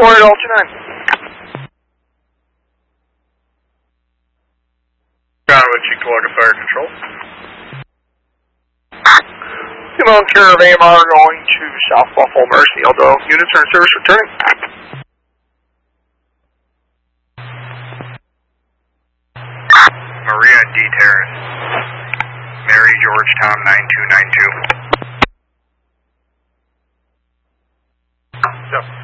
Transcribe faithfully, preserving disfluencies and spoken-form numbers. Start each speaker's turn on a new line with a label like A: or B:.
A: Report at Ultra nine.
B: Donovan, Chief Florida Fire Control.
A: Kilo and care of A M R going to South Buffalo Mercy, although units are in service returning.
B: Maria D. Terrace. Mary Georgetown nine two nine two.
A: Yep.